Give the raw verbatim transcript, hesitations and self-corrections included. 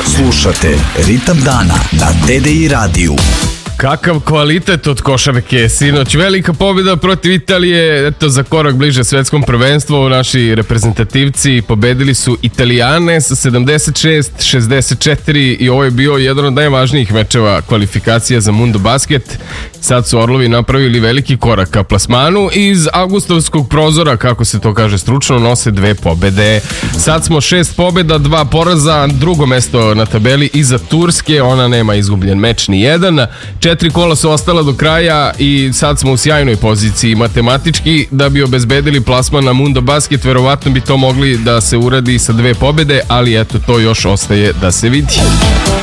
Slušate Ritam dana na T D I radiju. Kakav kvalitet od košarke, sinoć. Velika pobjeda protiv Italije, eto za korak bliže svetskom prvenstvu. Naši reprezentativci pobedili su Italijane sa sedamdeset šest šezdeset četiri i ovo je bio jedan od najvažnijih mečeva kvalifikacija za Mundo Basket. Sad su Orlovi napravili veliki korak ka plasmanu i iz avgustovskog prozora, kako se to kaže stručno, nose dve pobede. Sad smo šest pobjeda, dva poraza, drugo mesto na tabeli iza Turske, ona nema izgubljen meč ni jedan. Četiri kola su ostala do kraja i sad smo u sjajnoj poziciji matematički. Da bi obezbedili plasman na Mundo Basket, verovatno bi to mogli da se uradi sa dve pobjede, ali eto, to još ostaje da se vidi.